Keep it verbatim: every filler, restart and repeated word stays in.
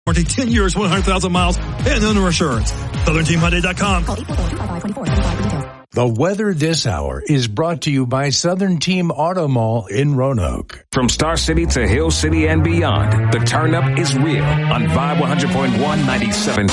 Warranty ten years, one hundred thousand miles, and owner assurance. Southern Team Hyundai dot com. Call eight four four, two five five, two four two five for details. The weather this hour is brought to you by Southern Team Auto Mall in Roanoke. From Star City to Hill City and beyond, the turn up is real on Vibe one hundred point one, ninety-seven